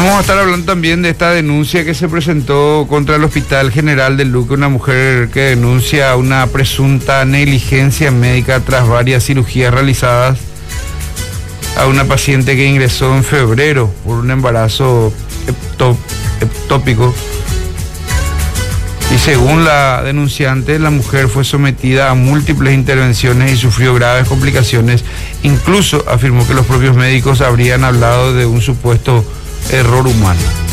Vamos a estar hablando también de esta denuncia que se presentó contra el Hospital General de Luque, una mujer que denuncia una presunta negligencia médica tras varias cirugías realizadas a una paciente que ingresó en febrero por un embarazo ectópico. Y según la denunciante, la mujer fue sometida a múltiples intervenciones y sufrió graves complicaciones. Incluso afirmó que los propios médicos habrían hablado de un supuesto error humano.